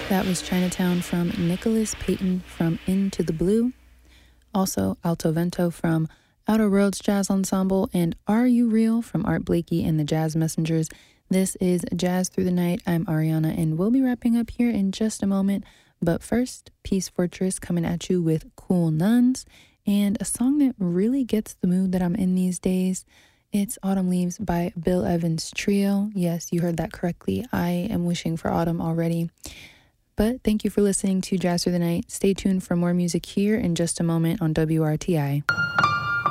That was Chinatown from Nicholas Payton from Into the Blue. Also, Alto Vento from Outer Worlds Jazz Ensemble and Are You Real from Art Blakey and the Jazz Messengers. This is Jazz Through the Night. I'm Ariana, and we'll be wrapping up here in just a moment. But first, Peace Fortress coming at you with Cool Nuns and a song that really gets the mood that I'm in these days. It's Autumn Leaves by Bill Evans Trio. Yes, you heard that correctly. I am wishing for autumn already. But thank you for listening to Jazz Through the Night. Stay tuned for more music here in just a moment on WRTI.